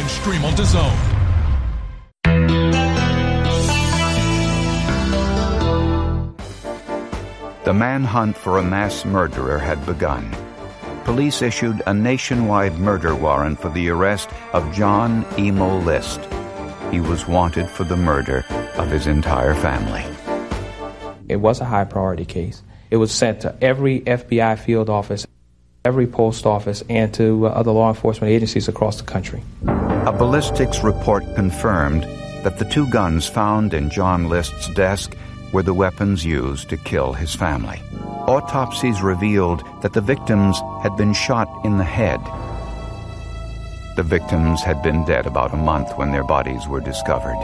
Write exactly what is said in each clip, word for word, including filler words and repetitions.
and stream on DAZN. The manhunt for a mass murderer had begun. Police issued a nationwide murder warrant for the arrest of John Emil List. He was wanted for the murder of his entire family. It was a high-priority case. It was sent to every F B I field office, every post office, and to uh, other law enforcement agencies across the country. A ballistics report confirmed that the two guns found in John List's desk were the weapons used to kill his family. Autopsies revealed that the victims had been shot in the head. The victims had been dead about a month when their bodies were discovered.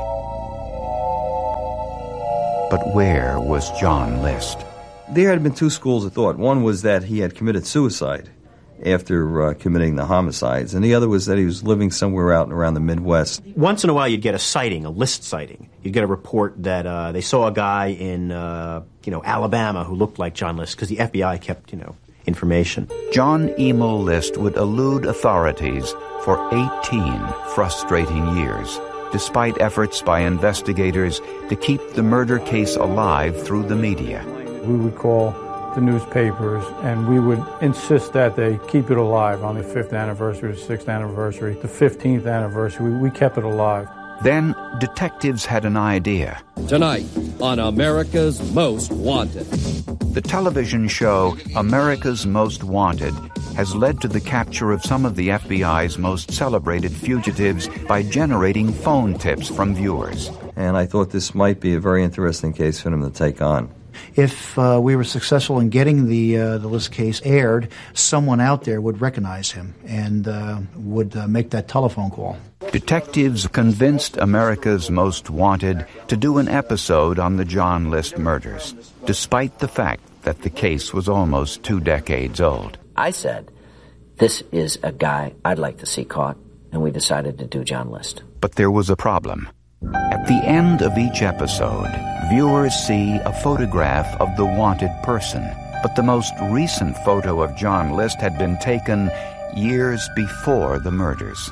But where was John List? There had been two schools of thought. One was that he had committed suicide after uh, committing the homicides, and the other was that he was living somewhere out and around the Midwest. Once in a while you'd get a sighting, a List sighting. You'd get a report that uh, they saw a guy in, uh, you know, Alabama who looked like John List, because the F B I kept, you know, information. John Emil List would elude authorities for eighteen frustrating years, despite efforts by investigators to keep the murder case alive through the media. We would call the newspapers, and we would insist that they keep it alive on the fifth anniversary, the sixth anniversary, the fifteenth anniversary. We, we kept it alive. Then detectives had an idea. Tonight on America's Most Wanted. The television show America's Most Wanted has led to the capture of some of the F B I's most celebrated fugitives by generating phone tips from viewers. And I thought this might be a very interesting case for him to take on. If uh, we were successful in getting the uh, the List case aired, someone out there would recognize him and uh, would uh, make that telephone call. Detectives convinced America's Most Wanted to do an episode on the John List murders, despite the fact that the case was almost two decades old. I said, this is a guy I'd like to see caught, and we decided to do John List. But there was a problem. At the end of each episode, viewers see a photograph of the wanted person, but the most recent photo of John List had been taken years before the murders.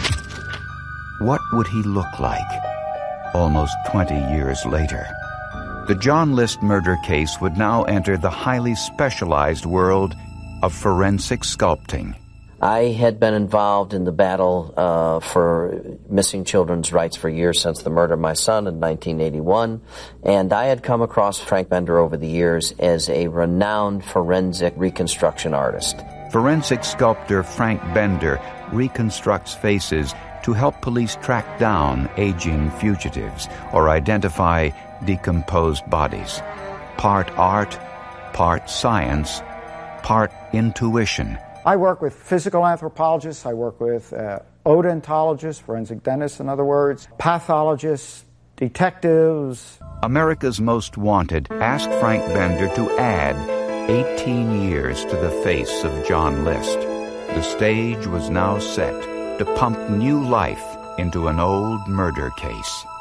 What would he look like almost twenty years later? The John List murder case would now enter the highly specialized world of forensic sculpting. I had been involved in the battle uh, for missing children's rights for years since the murder of my son in nineteen eighty-one, and I had come across Frank Bender over the years as a renowned forensic reconstruction artist. Forensic sculptor Frank Bender reconstructs faces to help police track down aging fugitives or identify decomposed bodies. Part art, part science, part intuition. I work with physical anthropologists, I work with uh, odontologists, forensic dentists in other words, pathologists, detectives. America's Most Wanted asked Frank Bender to add eighteen years to the face of John List. The stage was now set to pump new life into an old murder case.